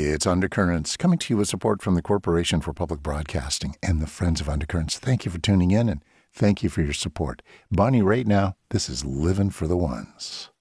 It's Undercurrents, coming to you with support from the Corporation for Public Broadcasting and the Friends of Undercurrents. Thank you for tuning in, and thank you for your support. Bonnie Raitt now, this is Living for the Ones.